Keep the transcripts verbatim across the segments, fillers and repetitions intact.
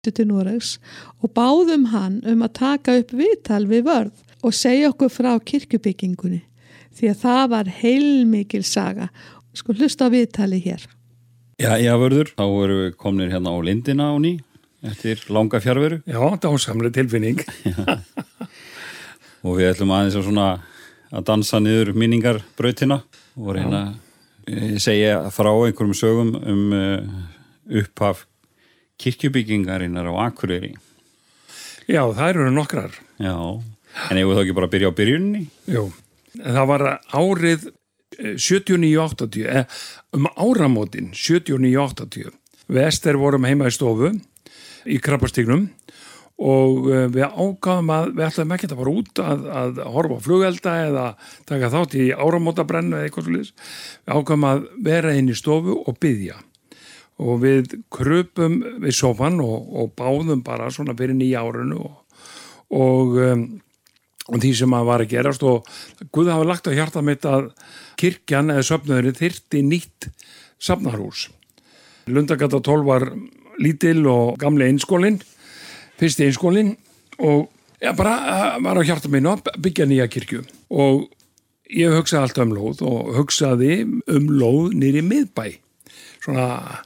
til Noregs og báðum hann um að taka upp viðtal við Vörð og segja okkur frá kirkjubyggingunni því að það var heilmikil saga. Sko hlusta á viðtalið hér. Já, já, Vörður, þá erum við komnir hérna á lindina á ný eftir langa fjarveru. Já, dásamleg tilfinning. Og við ætlum aðeins að svona að dansa niður minningarbrautina og reyna að segja frá einhverjum sögum um upphaf kirkjubyggingarinnar á Akureyri. Já, það eru nokkrar. Já, en ef við þá ekki bara byrja á byrjunni? Jú, það var árið sjötíu og níu áttatíu, um áramótin sjötíu og níu áttatíu. Við Ester vorum heima í stofu í Krabbastígnum og við ákvaðum að við ætlaðum ekki að fara út að, að horfa á flugelda eða taka þátt í áramótabrennu eða eitthvað svolítið. Við ákvaðum að vera inn í stofu og biðja. Og við krupum við sófan og, og báðum bara svona fyrir nýja árinu og, og, um, og því sem að var að gerast og Guð hafi lagt á hjarta mitt að kirkjan eða söfnuðurinn þyrfti nýtt safnarhús. Lundagata tólf var lítil og gamli einskólinn, fyrsti einskólinn og ja, bara var á hjarta mínu að byggja nýja kirkju og ég hugsaði alltaf um lóð og hugsaði um lóð niðri miðbæ, svona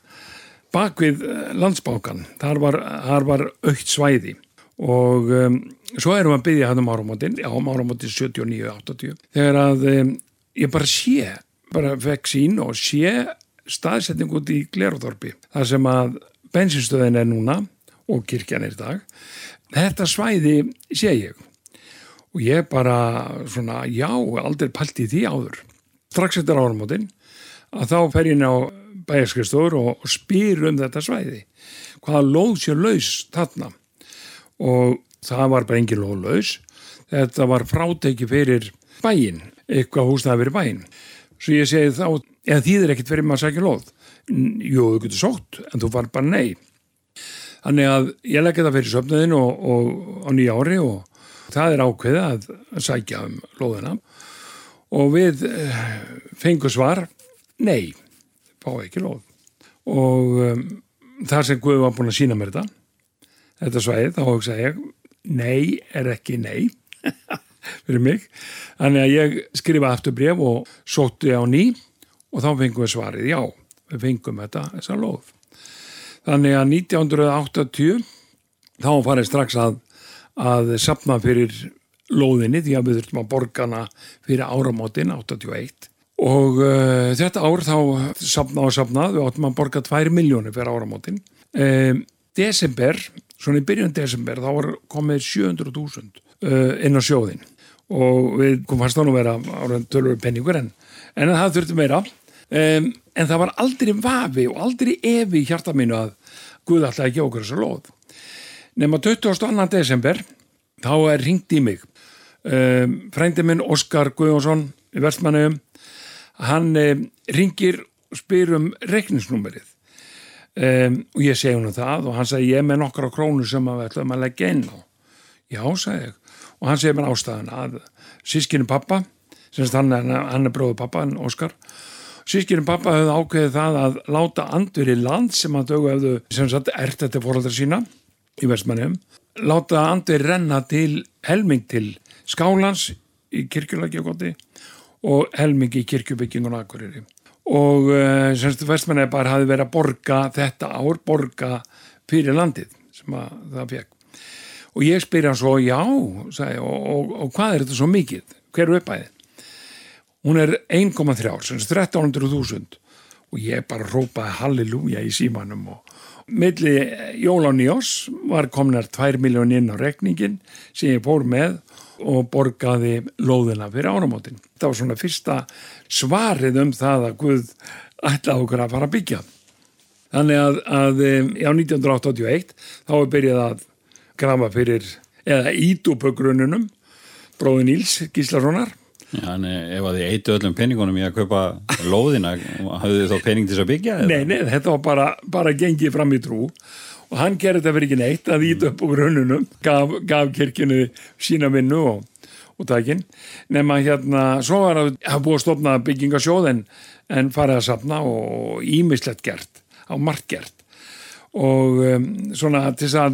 bak við Landsbankann, þar var, þar var aukt svæði og um, svo erum við að byggja hann um áramótin, já um áramótin sjötíu og níu áttatíu, þegar að um, ég bara sé, bara fekk sín og sé staðsetning út í Gleráðorpi, þar sem að bensinstöðin er núna og kirkjan er í dag. Þetta svæði sé ég og ég bara svona, já, aldrei pælt í því áður. Strax eftir áramótin að þá fer ég inn á bæjarskrifstofur og, og spyr um þetta svæði. Hvaða lóð sé laus þarna? Og það var bara engin lóð laus. Þetta var fráteki fyrir bæinn, eitthvað húsnæði fyrir bæinn. Svo ég segi þá, eða þýðir ekkert fyrir maður að sækja lóð. Jú, þú getur sótt, en þú var bara nei. Þannig að ég legg þetta fyrir söfnuðin og, og á nýja ári og það er ákveðið að sækja um lóðina og við fengum svar, nei, fá ekki lóð. Og um, þar sem Guð var búin að sýna mér þetta, þetta svæði, þá hugsaði ég, nei er ekki nei, fyrir mig. Þannig að ég skrifa aftur bréf og sótti á ný og þá fengum við svarið, já, við fengum þetta, þessa lóð. Þannig að nítján hundruð áttatíu þá farið strax að, að safna fyrir lóðinni því að við þurftum að borga hana fyrir áramótin áttatíu og eitt og uh, þetta ár þá safna og safna við áttum að borga tvær milljónir fyrir áramótin. Um, desember, svona í byrjun desember þá var komið sjö hundruð þúsund uh, inn á sjóðin og við komum fannst þá nú vera áraðan tölur penningur en, en það þurfti meira. Um, en það var aldrei vafi og aldrei efi í hjarta mínu að Guð ætlaði að gefa okkur þessa lóð. Nema tuttugasta og annan desember þá er hringt í mig um, frændi minn Óskar Guðjónsson í Vestmannaeyjum, hann um, ringir og spyr um reikningsnúmerið um, og ég segi hún það og hann sagði ég er með nokkra krónur sem við ætlum að leggja inn á. Já, sagði ég og hann segir mér ástæðan að systkini pappa, sem hann er, hann er bróður pappa, hann Óskar. Systkinin pappa hefði ákveðið það að láta andveri land sem að dögu hefðu sem sagt ert þetta foreldra sína í Vestmannaeyjum, láta andveri renna til helming til Skálans í Kirkjulækjarkoti og helming í kirkjubyggingun Akureyri. Og sem sagt Vestmannaeyjar bara hafi verið að borga þetta ár, borga fyrir landið sem að það fekk. Og ég spyr hann svo, já, sagði, og, og, og hvað er þetta svo mikið? Hver er uppæðið? Hún er eitt komma þrjú, sem er þrettán hundruð þúsund og ég bara hrópaði halleluja í símanum og milli jól og nýjárs var komnar tvær milljónir inn á reikningin sem ég fór með og borgaði lóðina fyrir áramótin. Þetta var svona fyrsta svarið um það að Guð ætlaði okkur að fara að byggja. Þannig að, að já, nítján hundruð áttatíu og eitt þá er byrjað að grafa fyrir, eða ídúpögrununum, bróði Níls Gíslasonar. Já, en ef að þið eitu öllum peningunum í að kaupa lóðina, hafðu þið þá pening til þess að byggja? Nei, nei, þetta var bara, bara gengið fram í trú og hann gerði þetta fyrir ekki neitt að íta upp á grununum, gaf, gaf kirkjunni sína vinnu og, og takinn. Nefna hérna, svo var að hafa búið að stofna byggingasjóð en, en farið að safna og ímislegt gert, á margt gert. og um, svona til þess að